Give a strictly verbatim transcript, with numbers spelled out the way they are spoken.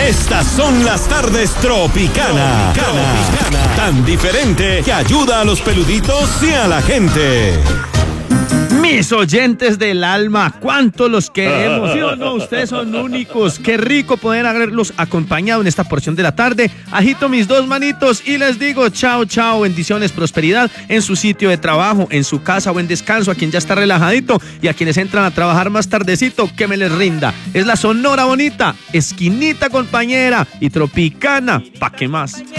Estas son las tardes Tropicana. Tropicana. Tan diferente que ayuda a los peluditos y a la gente. Mis oyentes del alma, cuánto los queremos, ¿sí o no? Ustedes son únicos. Qué rico poder haberlos acompañado en esta porción de la tarde. Agito mis dos manitos y les digo chao, chao, bendiciones, prosperidad en su sitio de trabajo, en su casa o en descanso, a quien ya está relajadito y a quienes entran a trabajar más tardecito, que me les rinda. Es la Sonora Bonita, esquinita compañera y Tropicana, ¿pa' qué más?